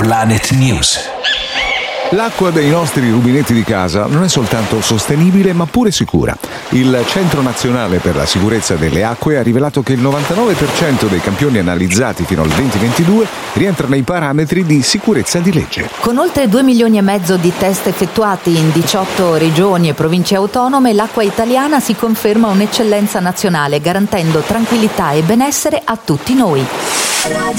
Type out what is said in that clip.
Planet News. L'acqua dei nostri rubinetti di casa non è soltanto sostenibile ma pure sicura. Il Centro Nazionale per la Sicurezza delle Acque ha rivelato che il 99% dei campioni analizzati fino al 2022 rientra nei parametri di sicurezza di legge. Con oltre 2 milioni e mezzo di test effettuati in 18 regioni e province autonome, l'acqua italiana si conferma un'eccellenza nazionale, garantendo tranquillità e benessere a tutti noi.